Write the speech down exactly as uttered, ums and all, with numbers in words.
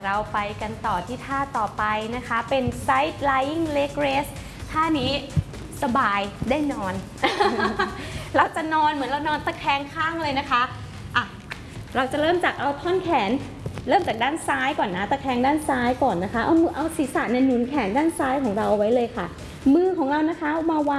เราไปกันต่อที่ท่าต่อไปนะคะเป็น side lying leg raise ท่านี้สบายได้นอน เราจะนอนเหมือนเรานอนตะแคงข้างเลยนะคะอ่ะเราจะเริ่มจากเอาท่อนแขนเริ่มจากด้านซ้ายก่อนนะตะแคงด้านซ้ายก่อนนะคะเอามือเอาศีรษะเนี่ยหนุนแขนด้านซ้ายของเราเอาไว้เลยค่ะมือของเรานะคะมาวาง